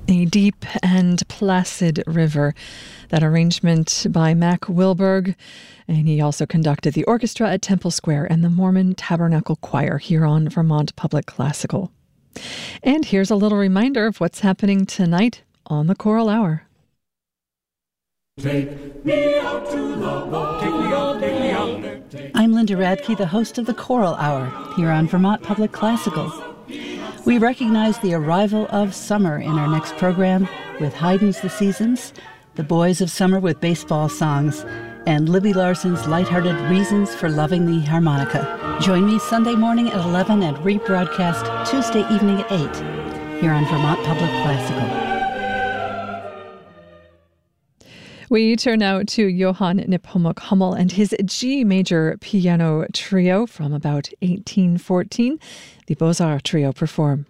A Deep and Placid River. That arrangement by Mac Wilberg. And he also conducted the orchestra at Temple Square and the Mormon Tabernacle Choir here on Vermont Public Classical. And here's a little reminder of what's happening tonight on the Choral Hour. Take me out to the ball. Take me out, take me out. I'm Linda Radke, the host of the Choral Hour here on Vermont Public Classical. We recognize the arrival of summer in our next program with Haydn's The Seasons, The Boys of Summer with baseball songs, and Libby Larson's lighthearted Reasons for Loving the Harmonica. Join me Sunday morning at 11 and rebroadcast Tuesday evening at 8 here on Vermont Public Classical. We turn now to Johann Nepomuk Hummel and his G major piano trio from about 1814. The Beaux-Arts Trio perform